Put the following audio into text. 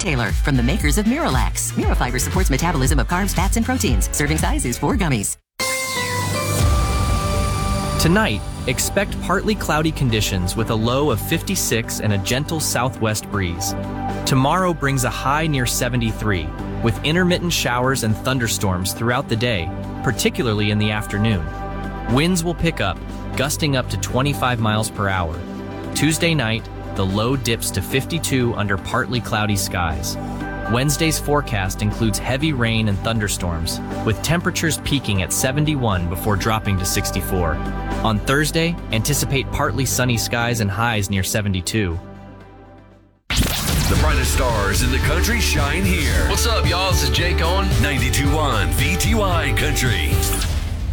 retailer. From the makers of Miralax. Mirafiber supports metabolism of carbs, fats, and proteins. Serving size is 4 gummies. Tonight, expect partly cloudy conditions with a low of 56 and a gentle southwest breeze. Tomorrow brings a high near 73, with intermittent showers and thunderstorms throughout the day, particularly in the afternoon. Winds will pick up, gusting up to 25 miles per hour. Tuesday night, the low dips to 52 under partly cloudy skies. Wednesday's forecast includes heavy rain and thunderstorms, with temperatures peaking at 71 before dropping to 64. On Thursday, anticipate partly sunny skies and highs near 72. The brightest stars in the country shine here. What's up, y'all? This is Jake Owen. 92.1 VTY Country.